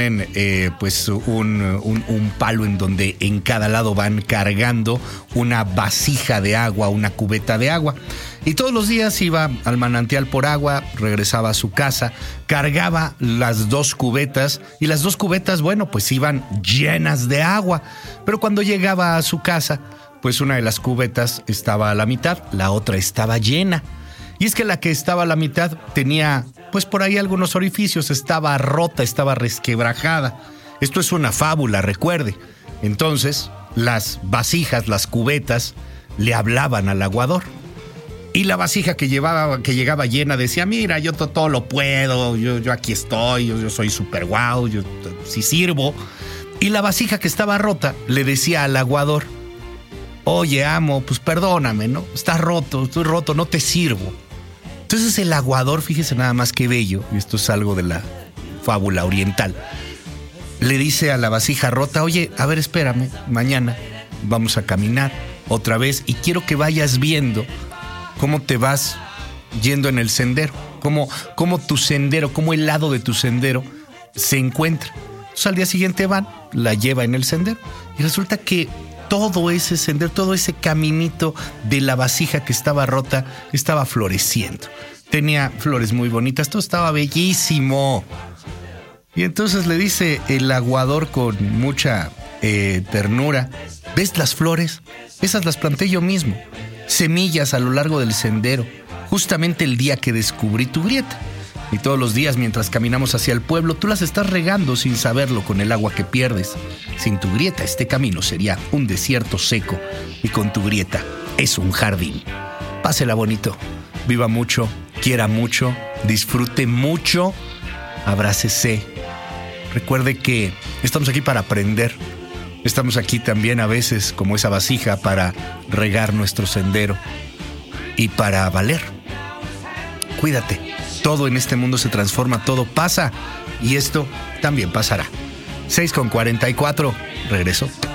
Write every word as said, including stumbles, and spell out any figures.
Eh, pues un, un, un palo en donde en cada lado van cargando una vasija de agua, una cubeta de agua. Y todos los días iba al manantial por agua, regresaba a su casa, cargaba las dos cubetas y las dos cubetas, bueno, pues iban llenas de agua. Pero cuando llegaba a su casa, pues una de las cubetas estaba a la mitad, la otra estaba llena. Y es que la que estaba a la mitad tenía, pues por ahí algunos orificios, estaba rota, estaba resquebrajada. Esto es una fábula, recuerde. Entonces, las vasijas, las cubetas, le hablaban al aguador. Y la vasija que llevaba, que llegaba llena decía, mira, yo to- todo lo puedo, yo, yo aquí estoy, yo, yo soy súper guau, yo sí sirvo. Y la vasija que estaba rota le decía al aguador, oye, amo, pues perdóname, ¿no? Estás roto, estoy roto, no te sirvo. Entonces el aguador, fíjese nada más qué bello, y esto es algo de la fábula oriental, le dice a la vasija rota, oye, a ver, espérame, mañana vamos a caminar otra vez y quiero que vayas viendo cómo te vas yendo en el sendero, cómo, cómo tu sendero, cómo el lado de tu sendero se encuentra. Entonces al día siguiente van, la lleva en el sendero y resulta que todo ese sendero, todo ese caminito de la vasija que estaba rota, estaba floreciendo. Tenía flores muy bonitas, todo estaba bellísimo. Y entonces le dice el aguador con mucha eh, ternura, ¿ves las flores? Esas las planté yo mismo. Semillas a lo largo del sendero, justamente el día que descubrí tu grieta. Y todos los días mientras caminamos hacia el pueblo, tú las estás regando sin saberlo con el agua que pierdes. Sin tu grieta, este camino sería un desierto seco. Y con tu grieta, es un jardín. Pásela bonito, viva mucho, quiera mucho, disfrute mucho, abrácese. Recuerde que estamos aquí para aprender. Estamos aquí también a veces, como esa vasija, para regar nuestro sendero y para valer. Cuídate. Todo en este mundo se transforma, todo pasa y esto también pasará. seis con cuarenta y cuatro, regreso.